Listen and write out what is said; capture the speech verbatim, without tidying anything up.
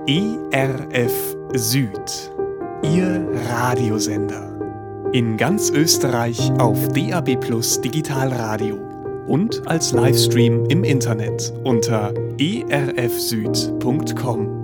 E R F Süd, Ihr Radiosender. In ganz Österreich auf D A B Plus Digitalradio und als Livestream im Internet unter e r f süd punkt com.